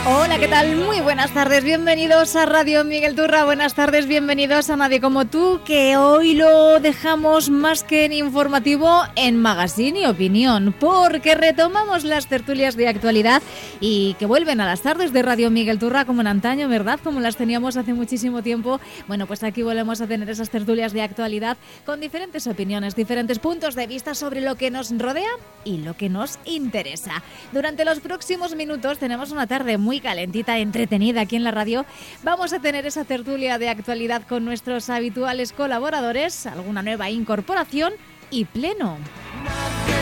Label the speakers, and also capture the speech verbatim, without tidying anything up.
Speaker 1: Hola, ¿qué tal? Muy buenas tardes, bienvenidos a Radio Miguel Turra, buenas tardes, bienvenidos a Nadie Como Tú, que hoy lo dejamos más que en informativo en Magazine y Opinión, porque retomamos las tertulias de actualidad y que vuelven a las tardes de Radio Miguel Turra como en antaño, ¿verdad? Como las teníamos hace muchísimo tiempo. Bueno, pues aquí volvemos a tener esas tertulias de actualidad con diferentes opiniones, diferentes puntos de vista sobre lo que nos rodea y lo que nos interesa. Durante los próximos minutos tenemos una tarde muy calentita, entretenida aquí en la radio. Vamos a tener esa tertulia de actualidad con nuestros habituales colaboradores, alguna nueva incorporación y pleno.